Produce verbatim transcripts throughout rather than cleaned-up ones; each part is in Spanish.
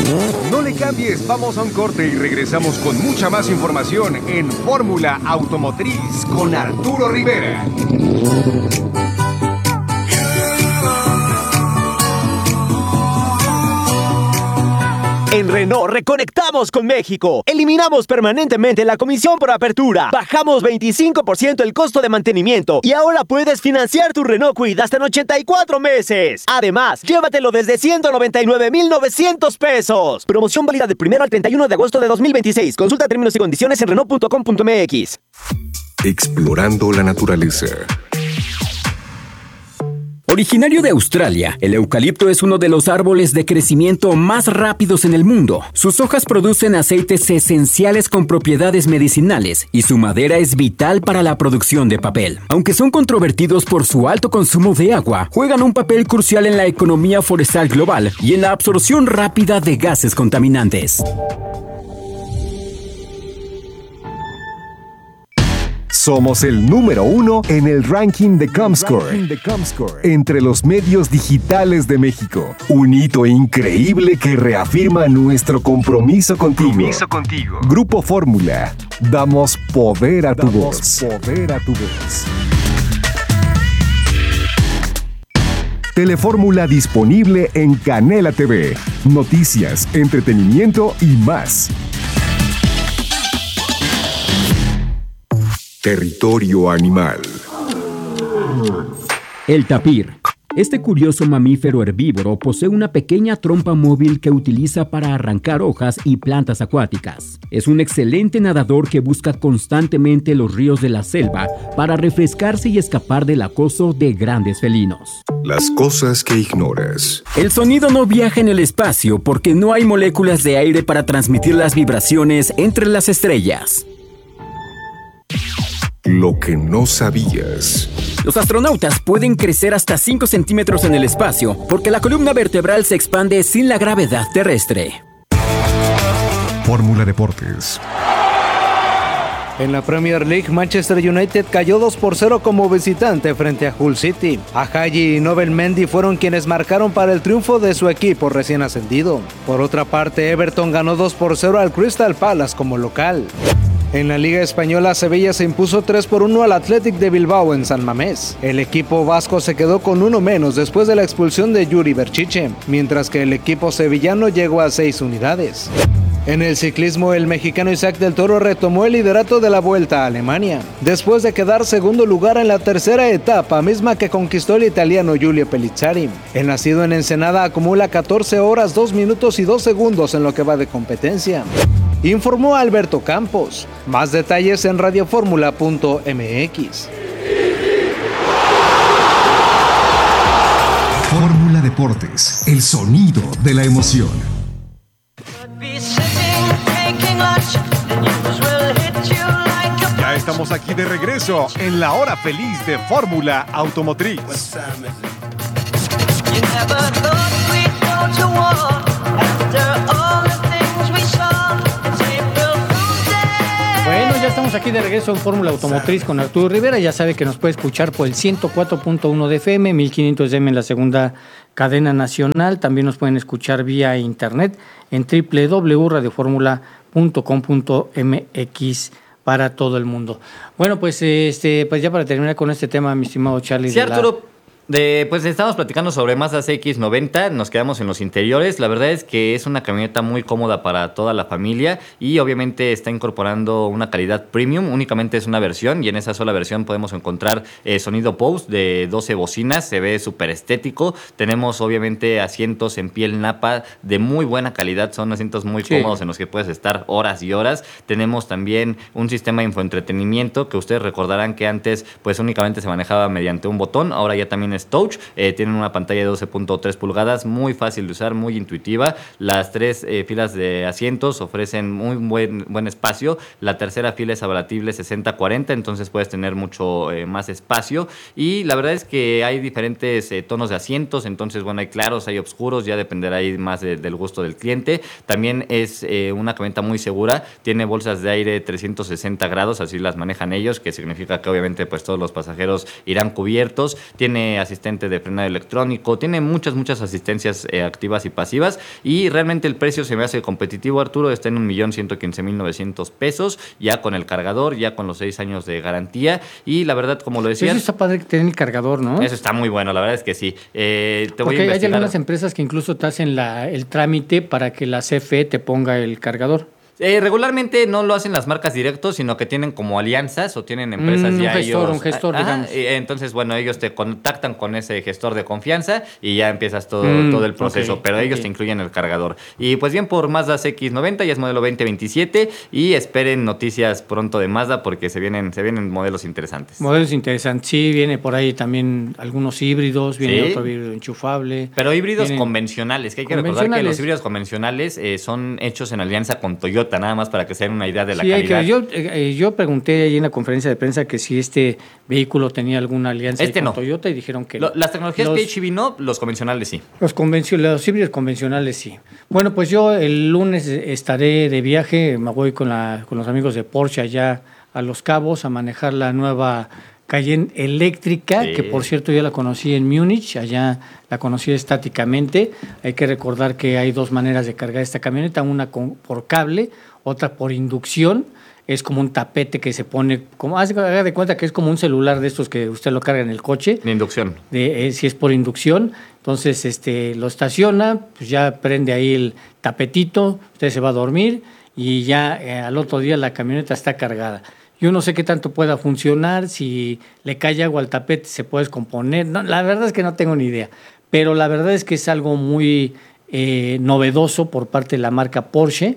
No le cambies, vamos a un corte y regresamos con mucha más información en Fórmula Automotriz con Arturo Rivera. En Renault reconectamos con México. Eliminamos permanentemente la comisión por apertura. Bajamos veinticinco por ciento el costo de mantenimiento. Y ahora puedes financiar tu Renault Kwid hasta en ochenta y cuatro meses. Además, llévatelo desde ciento noventa y nueve mil novecientos pesos. Promoción válida del primero al treinta y uno de agosto de dos mil veintiséis. Consulta términos y condiciones en Renault punto com punto m x. Explorando la naturaleza. Originario de Australia, el eucalipto es uno de los árboles de crecimiento más rápidos en el mundo. Sus hojas producen aceites esenciales con propiedades medicinales y su madera es vital para la producción de papel. Aunque son controvertidos por su alto consumo de agua, juegan un papel crucial en la economía forestal global y en la absorción rápida de gases contaminantes. Somos el número uno en el ranking de Comscore, entre los medios digitales de México. Un hito increíble que reafirma nuestro compromiso contigo. Compromiso contigo. Grupo Fórmula. Damos poder a tu Damos voz. Poder a tu voz. Telefórmula disponible en Canela T V. Noticias, entretenimiento y más. Territorio animal. El tapir. Este curioso mamífero herbívoro posee una pequeña trompa móvil que utiliza para arrancar hojas y plantas acuáticas. Es un excelente nadador que busca constantemente los ríos de la selva para refrescarse y escapar del acoso de grandes felinos. Las cosas que ignoras. El sonido no viaja en el espacio porque no hay moléculas de aire para transmitir las vibraciones entre las estrellas. Lo que no sabías. Los astronautas pueden crecer hasta cinco centímetros en el espacio porque la columna vertebral se expande sin la gravedad terrestre. Fórmula Deportes. En la Premier League, Manchester United cayó dos por cero como visitante frente a Hull City. Ajayi y Nobel Mendy fueron quienes marcaron para el triunfo de su equipo recién ascendido. Por otra parte, Everton ganó dos por cero al Crystal Palace como local. En la Liga Española, Sevilla se impuso tres por uno al Athletic de Bilbao en San Mamés. El equipo vasco se quedó con uno menos después de la expulsión de Yuri Berchiche, mientras que el equipo sevillano llegó a seis unidades. En el ciclismo, el mexicano Isaac del Toro retomó el liderato de la Vuelta a Alemania, después de quedar segundo lugar en la tercera etapa, misma que conquistó el italiano Giulio Pellizzari. El nacido en Ensenada acumula catorce horas, dos minutos y dos segundos en lo que va de competencia. Informó Alberto Campos. Más detalles en radioformula punto m x. Fórmula Deportes, el sonido de la emoción. Ya estamos aquí de regreso en la hora feliz de Fórmula Automotriz. Bueno, ya estamos aquí de regreso en Fórmula Automotriz con Arturo Rivera. Ya sabe que nos puede escuchar por el ciento cuatro punto uno de F M, mil quinientos de A M en la segunda cadena nacional. También nos pueden escuchar vía internet en doble u doble u doble u punto radioformula punto com punto m x para todo el mundo. Bueno, pues este, pues ya para terminar con este tema, mi estimado Charlie. Sí, Arturo. La... De, pues estamos platicando sobre Mazda C X noventa, nos quedamos en los interiores. La verdad es que es una camioneta muy cómoda para toda la familia y obviamente está incorporando una calidad premium. Únicamente es una versión y en esa sola versión podemos encontrar eh, sonido Bose de doce bocinas, se ve súper estético. Tenemos obviamente asientos en piel napa de muy buena calidad, son asientos muy sí. cómodos en los que puedes estar horas y horas. Tenemos también un sistema de infoentretenimiento que ustedes recordarán que antes pues únicamente se manejaba mediante un botón, ahora ya también es touch, eh, tienen una pantalla de doce punto tres pulgadas, muy fácil de usar, muy intuitiva. Las tres eh, filas de asientos ofrecen muy buen, buen espacio. La tercera fila es abatible sesenta cuarenta, entonces puedes tener mucho eh, más espacio. Y la verdad es que hay diferentes eh, tonos de asientos, entonces bueno, hay claros, hay oscuros, ya dependerá ahí más de, del gusto del cliente. También es eh, una camioneta muy segura, tiene bolsas de aire trescientos sesenta grados, así las manejan ellos, que significa que obviamente pues todos los pasajeros irán cubiertos. Tiene asistente de frenado electrónico, tiene muchas, muchas asistencias eh, activas y pasivas, y realmente el precio se me hace competitivo, Arturo, está en un millón ciento quince mil novecientos pesos, ya con el cargador, ya con los seis años de garantía, y la verdad, como lo decías... Eso está padre que tiene el cargador, ¿no? Eso está muy bueno, la verdad es que sí. Eh, te voy Porque a investigar. hay algunas empresas que incluso te hacen la, el trámite para que la C F E te ponga el cargador. Eh, regularmente no lo hacen las marcas directos, sino que tienen como alianzas o tienen empresas Mm, ya un gestor, ellos... un gestor, Ajá, digamos. eh, entonces, bueno, ellos te contactan con ese gestor de confianza y ya empiezas todo, Mm, todo el proceso, ok, pero ellos ok. te incluyen el cargador. Y pues bien, por Mazda C X noventa, ya es modelo veinte veintisiete, y esperen noticias pronto de Mazda porque se vienen, se vienen modelos interesantes. Modelos interesantes. Sí, viene por ahí también algunos híbridos, viene Sí. otro híbrido enchufable. Pero híbridos Vienen- convencionales, que hay que recordar que Convencionales. los híbridos convencionales eh, son hechos en alianza con Toyota, nada más para que se den una idea de la Sí, hay calidad. que, yo, eh, yo pregunté ahí en la conferencia de prensa que si este vehículo tenía alguna alianza ahí Este con no. Toyota y dijeron que Lo- no. las tecnologías Los- P H E V no, los convencionales sí. Los, convencio- los híbridos convencionales sí. Bueno, pues yo el lunes estaré de viaje, me voy con, la, con los amigos de Porsche allá a Los Cabos a manejar la nueva Cayenne eléctrica, Sí. que por cierto ya la conocí en Múnich, allá la conocí estáticamente. Hay que recordar que hay dos maneras de cargar esta camioneta, una con, por cable, otra por inducción. Es como un tapete que se pone, como haga haga de cuenta que es como un celular de estos que usted lo carga en el coche. De inducción. De, eh, si es por inducción, entonces este lo estaciona, pues ya prende ahí el tapetito, usted se va a dormir y ya eh, al otro día la camioneta está cargada. Yo no sé qué tanto pueda funcionar, si le cae agua al tapete se puede descomponer, no, la verdad es que no tengo ni idea, pero la verdad es que es algo muy eh, novedoso por parte de la marca Porsche.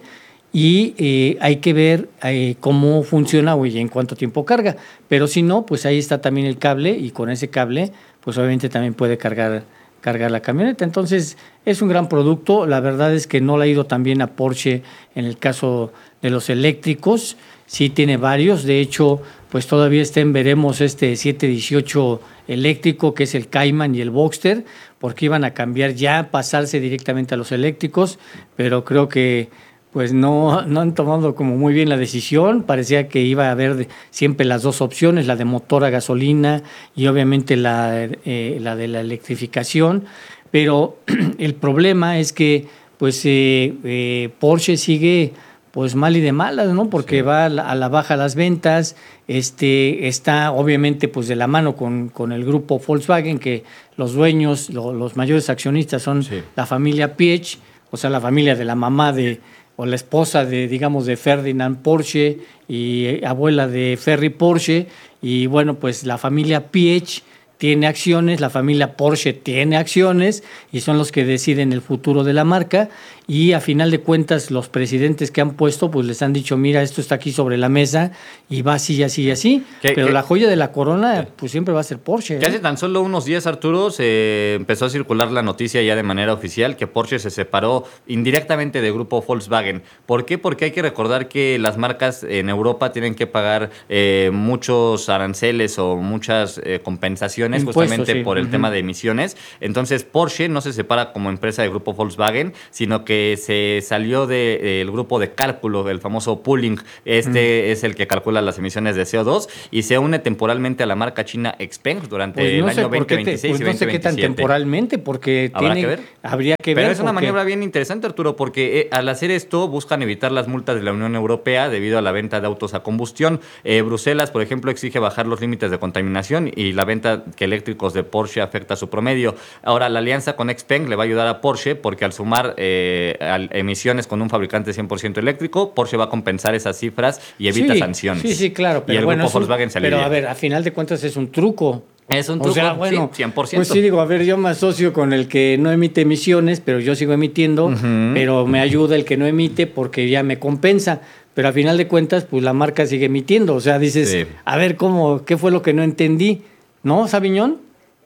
Y eh, hay que ver eh, cómo funciona o y en cuánto tiempo carga. Pero si no, pues ahí está también el cable y con ese cable, pues obviamente también puede cargar, cargar la camioneta. Entonces es un gran producto. La verdad es que no le ha ido tan bien a Porsche en el caso de los eléctricos. Sí tiene varios. De hecho, pues todavía está en veremos este siete dieciocho eléctrico, que es el Cayman y el Boxster, porque iban a cambiar ya, pasarse directamente a los eléctricos. Pero creo que pues no, no han tomado como muy bien la decisión. Parecía que iba a haber de- siempre las dos opciones, la de motor a gasolina y obviamente la, eh, la de la electrificación. Pero el problema es que pues eh, eh, Porsche sigue pues mal y de malas, ¿no? Porque va a la, a la baja las ventas, este, está obviamente pues de la mano con, con el grupo Volkswagen, que los dueños, lo- los mayores accionistas son Sí. la familia Piech, o sea, la familia de la mamá de, o la esposa de, digamos, de Ferdinand Porsche y eh, abuela de Ferry Porsche. Y bueno, pues la familia Piech tiene acciones, la familia Porsche tiene acciones y son los que deciden el futuro de la marca. Y a final de cuentas, los presidentes que han puesto, pues les han dicho, mira, esto está aquí sobre la mesa y va así, así, así. ¿Qué- Pero qué- la joya de la corona, pues siempre va a ser Porsche. Que ¿eh? hace tan solo unos días, Arturo, se empezó a circular la noticia ya de manera oficial que Porsche se separó indirectamente del grupo Volkswagen. ¿Por qué? Porque hay que recordar que las marcas en Europa tienen que pagar eh, muchos aranceles o muchas eh, compensaciones Impuestos, justamente sí. por el Ujú. tema de emisiones. Entonces Porsche no se separa como empresa del grupo Volkswagen, sino que se salió de- del grupo de cálculo, el famoso pooling. Este es el que calcula las emisiones de C O dos y se une temporalmente a la marca china Xpeng durante Pues no el sé año por qué te- veinte veintiséis pues y no sé qué tan veinte veintisiete. temporalmente, porque Habrá tiene, que ver. habría que Pero ver. es una porque- maniobra bien interesante, Arturo, porque eh, al hacer esto buscan evitar las multas de la Unión Europea debido a la venta de autos a combustión. Eh, Bruselas, por ejemplo, exige bajar los límites de contaminación y la venta que eléctricos de Porsche afecta su promedio. Ahora, la alianza con Xpeng le va a ayudar a Porsche porque al sumar eh, al- emisiones con un fabricante cien por ciento eléctrico, Porsche va a compensar esas cifras y evita Sí, sanciones. Sí, sí, claro. Pero y el bueno, grupo es un- Volkswagen se Pero alivia. a ver, a final de cuentas es un truco. Es un O truco, sea, bueno, sí, cien por ciento. pues sí, digo, a ver, yo me asocio con el que no emite emisiones, pero yo sigo emitiendo, pero me ayuda el que no emite porque ya me compensa. Pero a final de cuentas, pues la marca sigue emitiendo. O sea, dices, Sí. a ver, ¿cómo, qué fue lo que no entendí? ¿No, Sabiñón?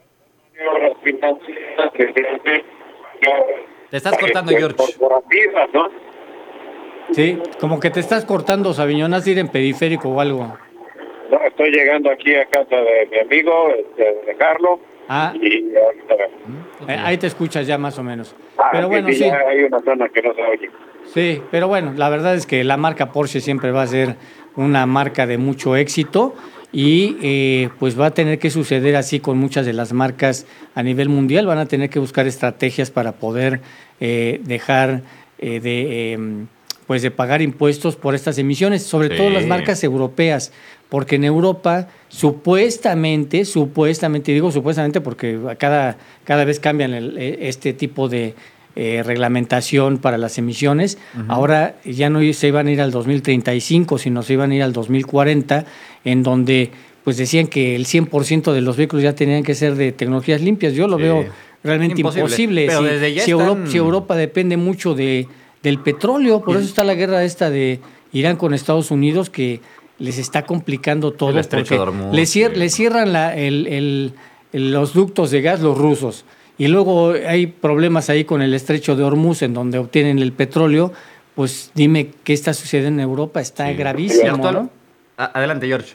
Te estás cortando, George. Corporativas, ¿no? Sí, como que te estás cortando, Sabiñón, has de ir en periférico o algo. No, estoy llegando aquí a casa de mi amigo, este, de Carlos, Ah, y ahorita vemos. eh, ahí te escuchas ya más o menos. Ah, Pero sí, bueno, sí, sí. ya hay una zona que no se oye. Sí, pero bueno, la verdad es que la marca Porsche siempre va a ser una marca de mucho éxito y eh, pues va a tener que suceder así con muchas de las marcas a nivel mundial. Van a tener que buscar estrategias para poder eh, dejar eh, de, eh, pues de pagar impuestos por estas emisiones, sobre Sí. todo las marcas europeas, porque en Europa supuestamente, supuestamente, digo supuestamente porque cada, cada vez cambian el, este tipo de eh, reglamentación para las emisiones. Uh-huh. Ahora ya no se iban a ir al dos mil treinta y cinco, sino se iban a ir al dos mil cuarenta, en donde pues decían que el cien por ciento de los vehículos ya tenían que ser de tecnologías limpias. Yo lo sí. veo realmente imposible. imposible. Pero si, desde ya si, están... Europa, si Europa depende mucho de, del petróleo, por eso está la guerra esta de Irán con Estados Unidos, que les está complicando todo, porque Hormuz, le, cier- sí. le cierran la, el, el, el, los ductos de gas los rusos, y luego hay problemas ahí con el estrecho de Hormuz, en donde obtienen el petróleo. Pues dime qué está sucediendo en Europa, está sí. gravísimo, actual... ¿no? Adelante, George.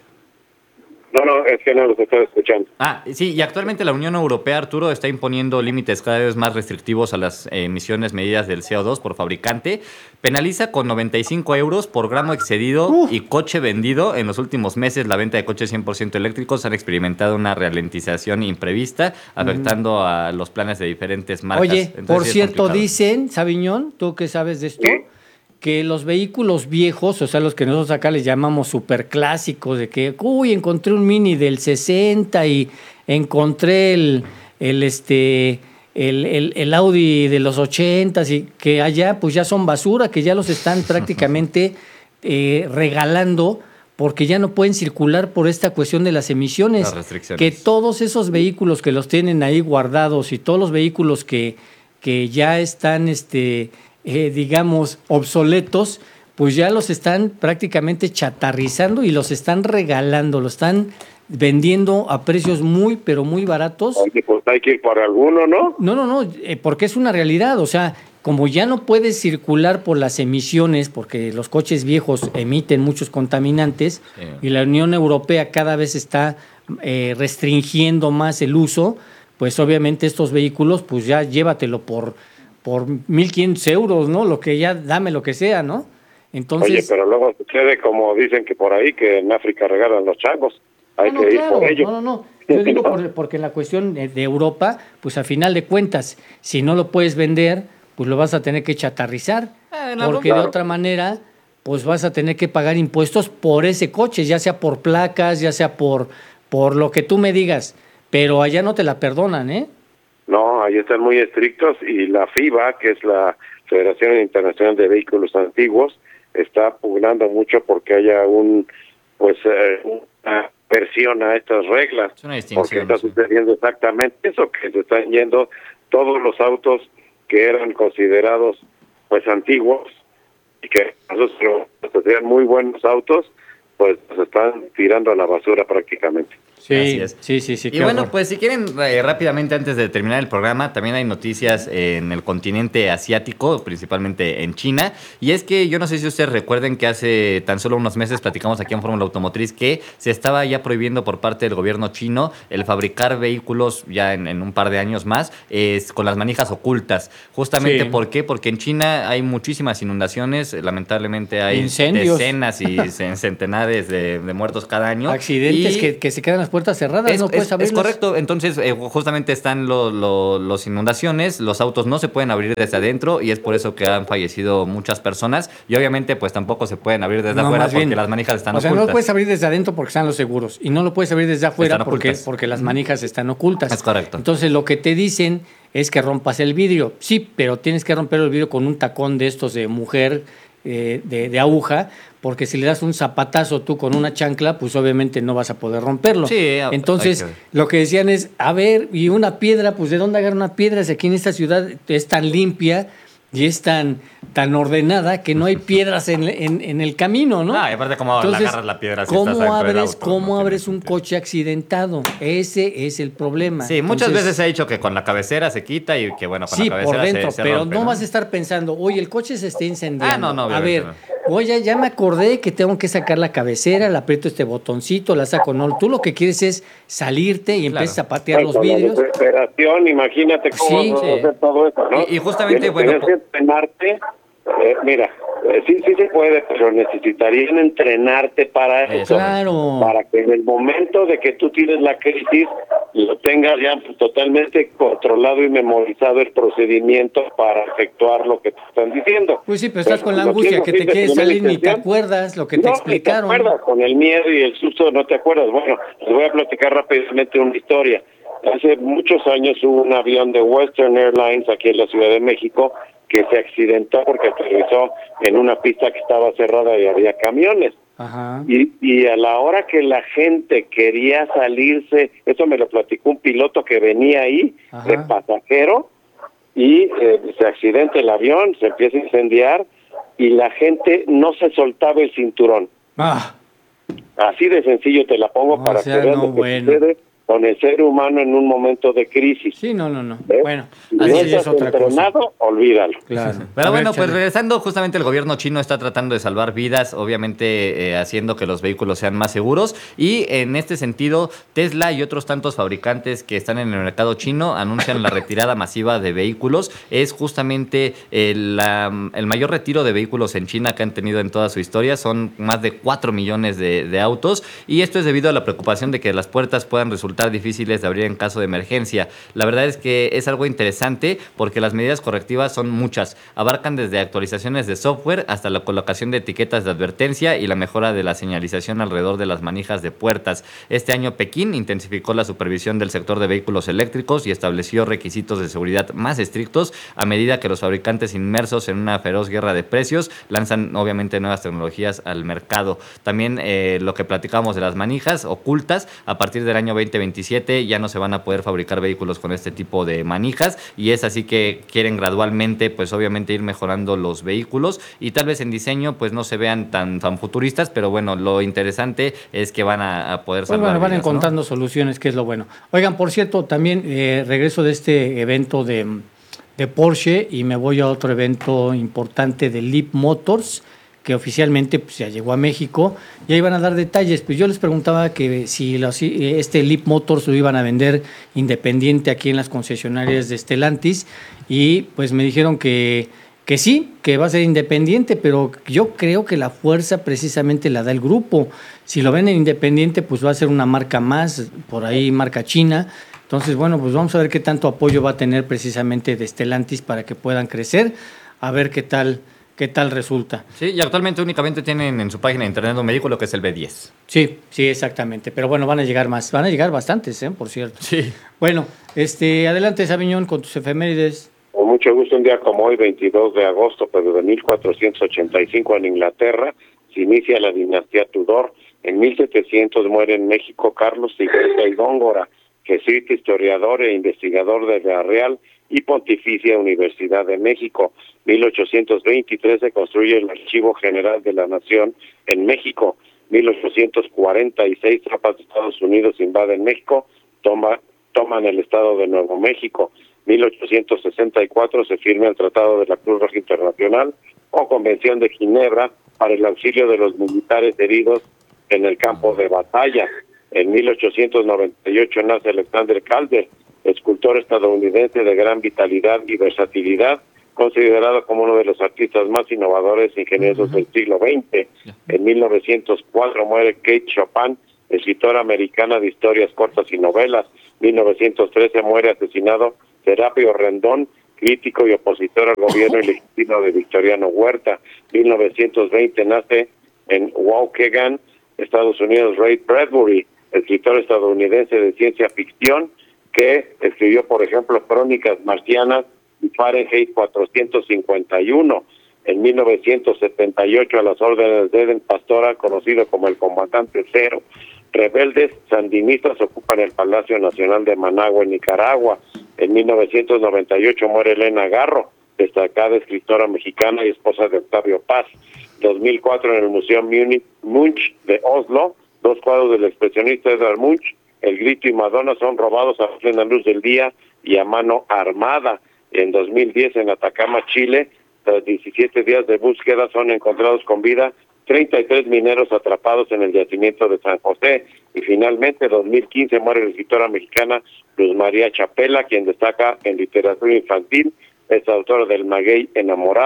No, no, es que no los estoy escuchando. Ah, sí, y actualmente la Unión Europea, Arturo, está imponiendo límites cada vez más restrictivos a las emisiones medidas del C O dos por fabricante. Penaliza con noventa y cinco euros por gramo excedido uh. y coche vendido. En los últimos meses, la venta de coches cien por ciento eléctricos han experimentado una ralentización imprevista, afectando mm. a los planes de diferentes marcas. Oye, Entonces, por sí cierto, dicen, Sabiñón, tú que sabes de esto, ¿sí? que los vehículos viejos, o sea, los que nosotros acá les llamamos superclásicos, de que, uy, encontré un Mini del sesenta y encontré el, el, este, el, el, el Audi de los ochenta, y que allá pues ya son basura, que ya los están prácticamente eh, regalando, porque ya no pueden circular por esta cuestión de las emisiones. Las restricciones. Que todos esos vehículos que los tienen ahí guardados y todos los vehículos que, que ya están... este Eh, digamos, obsoletos, pues ya los están prácticamente chatarrizando y los están regalando, los están vendiendo a precios muy, pero muy baratos. Oye, pues hay que ir por alguno, ¿no? No, no, no, eh, porque es una realidad, o sea, como ya no puedes circular por las emisiones, porque los coches viejos emiten muchos contaminantes, sí. y la Unión Europea cada vez está eh, restringiendo más el uso, pues obviamente estos vehículos, pues ya llévatelo por... por mil quinientos euros, ¿no? Lo que ya, dame lo que sea, ¿no? Entonces... Oye, pero luego sucede como dicen que por ahí, que en África regalan los changos. Hay no, no, que claro, ir por ellos. No, no, no. Yo digo por, porque en la cuestión de Europa, pues a final de cuentas, si no lo puedes vender, pues lo vas a tener que chatarrizar. Eh, no, porque claro. de otra manera, pues vas a tener que pagar impuestos por ese coche, ya sea por placas, ya sea por, por lo que tú me digas. Pero allá no te la perdonan, ¿eh? No, ahí están muy estrictos, y la FIBA, que es la Federación Internacional de Vehículos Antiguos, está pugnando mucho porque haya un pues eh, una versión a estas reglas, porque está sucediendo exactamente eso, que se están yendo todos los autos que eran considerados pues antiguos y que esos serían muy buenos autos, pues se están tirando a la basura prácticamente. Sí, sí, sí, sí. Y bueno, horror. Pues si quieren, eh, rápidamente antes de terminar el programa, también hay noticias en el continente asiático, principalmente en China. Y es que yo no sé si ustedes recuerden que hace tan solo unos meses platicamos aquí en Fórmula Automotriz que se estaba ya prohibiendo por parte del gobierno chino el fabricar vehículos ya en, en un par de años más eh, con las manijas ocultas. Justamente, sí. ¿Por qué? Porque en China hay muchísimas inundaciones, lamentablemente hay incendios, decenas y centenares de, de muertos cada año. Accidentes y que, que se quedan las puertas cerradas, es, no puedes es, abrirlas. Es correcto, entonces eh, justamente están los lo, los inundaciones, los autos no se pueden abrir desde adentro y es por eso que han fallecido muchas personas y obviamente pues tampoco se pueden abrir desde no, afuera porque bien. Las manijas están o ocultas. O sea, no lo puedes abrir desde adentro porque están los seguros y no lo puedes abrir desde afuera porque, porque las manijas están ocultas. Es correcto. Entonces lo que te dicen es que rompas el vidrio. Sí, pero tienes que romper el vidrio con un tacón de estos de mujer, eh, de, de aguja, porque si le das un zapatazo tú con una chancla, pues obviamente no vas a poder romperlo. Sí, entonces, que... lo que decían es, a ver, y una piedra, pues ¿de dónde agarrar una piedra? Si aquí en esta ciudad es tan limpia y es tan, tan ordenada que no hay piedras en, en, en el camino, ¿no? Ah, y aparte, ¿cómo Entonces, le agarras la piedra si ¿cómo estás dentro abres, del auto? ¿Cómo no abres un coche accidentado? Ese es el problema. Sí, muchas Entonces, veces se ha dicho que con la cabecera se quita y que, bueno, con sí, la cabecera por dentro, se, se pero rompe, no, ¿no? vas a estar pensando, oye, el coche se está incendiando. Ah, no, no, a ver, no. oye, ya me acordé que tengo que sacar la cabecera, le aprieto este botoncito, la saco. No, tú lo que quieres es salirte y claro. empiezas a patear pues, los vidrios. La desesperación, imagínate cómo sí, vas a sí. hacer todo eso, ¿no? Y, y justamente, Tienes bueno... que entrenarte. Eh, mira, Eh, sí, sí se puede, pero necesitarían entrenarte para eso. Claro. Para que en el momento de que tú tienes la crisis, lo tengas ya totalmente controlado y memorizado el procedimiento para efectuar lo que te están diciendo. Pues sí, pero estás Pero con la cuando angustia tienes que te fines de quieres primera salir ni te intención, acuerdas lo que te no, explicaron. te acuerdas, con el miedo y el susto no te acuerdas. Bueno, les voy a platicar rápidamente una historia. Hace muchos años hubo un avión de Western Airlines aquí en la Ciudad de México que se accidentó porque aterrizó en una pista que estaba cerrada y había camiones. Ajá. Y, y a la hora que la gente quería salirse, eso me lo platicó un piloto que venía ahí, Ajá. de pasajero, y eh, se accidenta el avión, se empieza a incendiar, y la gente no se soltaba el cinturón. Ah, Así de sencillo te la pongo O para sea, que veas no, lo que bueno. sucede con el ser humano en un momento de crisis. sí, no, no, no. ¿Ves? Bueno, Si así no es estás otra cosa. entrenado, olvídalo. Claro. Pero A bueno, ver, pues Charlie. regresando, justamente el gobierno chino está tratando de salvar vidas, obviamente eh, haciendo que los vehículos sean más seguros. Y en este sentido, Tesla y otros tantos fabricantes que están en el mercado chino anuncian la retirada masiva de vehículos. Es justamente el, la- el mayor retiro de vehículos en China que han tenido en toda su historia. Son más de cuatro millones de, de autos. Y esto es debido a la preocupación de que las puertas puedan resultar difíciles de abrir en caso de emergencia. La verdad es que es algo interesante porque las medidas correctivas son muchas. Abarcan desde actualizaciones de software hasta la colocación de etiquetas de advertencia y la mejora de la señalización alrededor de las manijas de puertas. Este año Pekín intensificó la supervisión del sector de vehículos eléctricos y estableció requisitos de seguridad más estrictos a medida que los fabricantes inmersos en una feroz guerra de precios lanzan obviamente nuevas tecnologías al mercado. También eh, lo que platicamos de las manijas ocultas, a partir del año veinte veintisiete ya no se van a poder fabricar vehículos con este tipo de manijas y es así que quieren gradualmente pues obviamente ir mejorando los vehículos y tal vez en diseño pues no se vean tan, tan futuristas, pero bueno, lo interesante es que van a, a poder Pues salvar bueno, van vidas, ¿no? encontrando soluciones, que es lo bueno. Oigan, por cierto, también eh, regreso de este evento de, de Porsche y me voy a otro evento importante de Leap Motors, que oficialmente pues, ya llegó a México, y ahí van a dar detalles. Pues yo les preguntaba que si los, este Leap Motors lo iban a vender independiente aquí en las concesionarias de Stellantis, y pues me dijeron que, que sí, que va a ser independiente, pero yo creo que la fuerza precisamente la da el grupo. Si lo venden independiente, pues va a ser una marca más, por ahí marca china. Entonces, bueno, pues vamos a ver qué tanto apoyo va a tener precisamente de Stellantis para que puedan crecer, a ver qué tal qué tal resulta. Sí, y actualmente únicamente tienen en su página de internet un vehículo que es el B diez. Sí, sí, exactamente. Pero bueno, van a llegar más, van a llegar bastantes, ¿eh? Por cierto. Sí. Bueno, este, adelante, Sabiñón, con tus efemérides. Con mucho gusto, un día como hoy, veintidós de agosto, pero de mil cuatrocientos ochenta y cinco en Inglaterra, se inicia la dinastía Tudor. En mil setecientos muere en México Carlos Sigüenza y Góngora, jesuita, historiador e investigador de la Real y Pontificia Universidad de México. mil ochocientos veintitrés se construye el Archivo General de la Nación en México. mil ochocientos cuarenta y seis tropas de Estados Unidos invaden México, toma, toman el estado de Nuevo México. mil ochocientos sesenta y cuatro se firma el Tratado de la Cruz Roja Internacional o Convención de Ginebra para el auxilio de los militares heridos en el campo de batalla. En mil ochocientos noventa y ocho nace Alexander Calder, escultor estadounidense de gran vitalidad y versatilidad, considerado como uno de los artistas más innovadores e ingeniosos del siglo veinte. En mil novecientos cuatro muere Kate Chopin, escritora americana de historias cortas y novelas. mil novecientos trece muere asesinado Serapio Rendón, crítico y opositor al gobierno ilegítimo de Victoriano Huerta. mil novecientos veinte nace en Waukegan, Estados Unidos, Ray Bradbury, escritor estadounidense de ciencia ficción, que escribió, por ejemplo, Crónicas Marcianas y Fahrenheit cuatrocientos cincuenta y uno. En mil novecientos setenta y ocho, a las órdenes de Eden Pastora, conocido como el Comandante Cero, rebeldes sandinistas ocupan el Palacio Nacional de Managua, en Nicaragua. En mil novecientos noventa y ocho muere Elena Garro, destacada escritora mexicana y esposa de Octavio Paz. dos mil cuatro, en el Museo Munich, Munch de Oslo, dos cuadros del expresionista Edvard Munch, El Grito y Madonna, son robados a plena luz del día y a mano armada. En dos mil diez, en Atacama, Chile, tras diecisiete días de búsqueda, son encontrados con vida treinta y tres mineros atrapados en el yacimiento de San José. Y finalmente, en dos mil quince, muere la escritora mexicana Luz María Chapela, quien destaca en literatura infantil, es autora del Maguey Enamorado,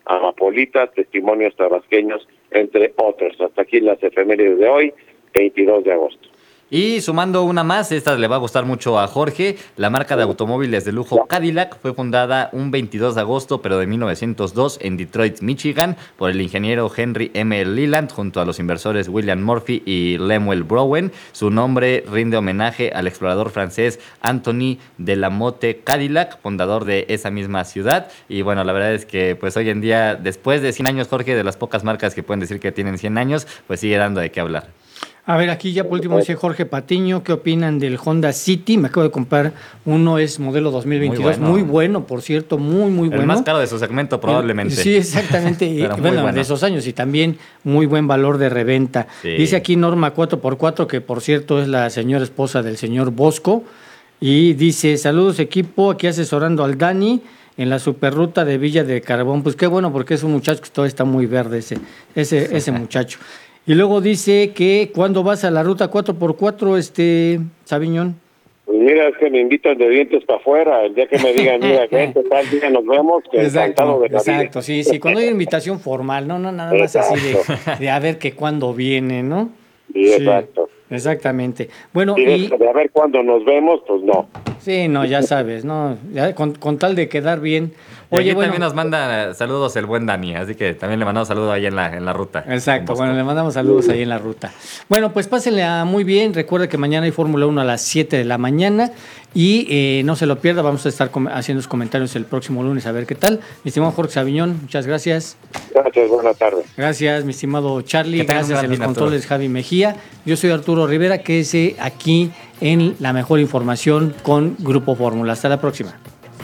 amapolitas, testimonios tabasqueños, entre otros. Hasta aquí las efemérides de hoy, veintidós de agosto. Y sumando una más, esta le va a gustar mucho a Jorge, la marca de automóviles de lujo Cadillac fue fundada un veintidós de agosto, pero de mil novecientos dos en Detroit, Michigan, por el ingeniero Henry M. Leland junto a los inversores William Murphy y Lemuel Browen. Su nombre rinde homenaje al explorador francés Anthony de la Motte Cadillac, fundador de esa misma ciudad. Y bueno, la verdad es que pues hoy en día, después de cien años, Jorge, de las pocas marcas que pueden decir que tienen cien años, pues sigue dando de qué hablar. A ver, aquí ya por último dice Jorge Patiño, ¿qué opinan del Honda City? Me acabo de comprar uno, es modelo dos mil veintidós, muy bueno, muy bueno por cierto, muy, muy bueno. El más caro de su segmento probablemente. Sí, exactamente, y, bueno, bueno, de esos años, y también muy buen valor de reventa. Sí. Dice aquí Norma cuatro por cuatro, que por cierto es la señora esposa del señor Bosco, y dice, saludos equipo, aquí asesorando al Dani en la superruta de Villa de Carbón. Pues qué bueno, porque es un muchacho que todavía está muy verde ese, ese, ese muchacho. Y luego dice que cuando vas a la ruta cuatro por cuatro, este, Sabiñón. Pues mira, es que me invitan de dientes para afuera. El día que me digan, mira, gente, tal día nos vemos, que encantado de la vida. Exacto, sí, sí. Cuando hay invitación formal, no, no, nada más exacto. Así de, de a ver que cuándo viene, ¿no? Sí, exacto. Sí, exactamente. Bueno, y... y de a ver cuándo nos vemos, pues no. Sí, no, ya sabes, ¿no? Ya, con, con tal de quedar bien. Oye, aquí bueno, también nos manda saludos el buen Dani, así que también le mandamos saludos ahí en la, en la ruta. Exacto, bueno, le mandamos saludos ahí en la ruta. Bueno, pues pásenle a muy bien. Recuerda que mañana hay Fórmula uno a las siete de la mañana y eh, no se lo pierda. Vamos a estar com- haciendo los comentarios el próximo lunes a ver qué tal. Mi estimado Jorge Sabiñón, muchas gracias. Gracias, buenas tardes. Gracias, mi estimado Charlie. Gracias en los controles, Javi Mejía. Yo soy Arturo Rivera, quédese aquí en la mejor información con Grupo Fórmula. Hasta la próxima.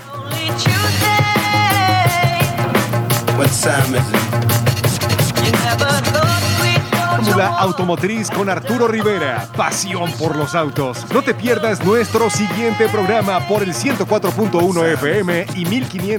Fórmula Automotriz con Arturo Rivera. Pasión por los autos. No te pierdas nuestro siguiente programa por el ciento cuatro punto uno F M y mil quinientos.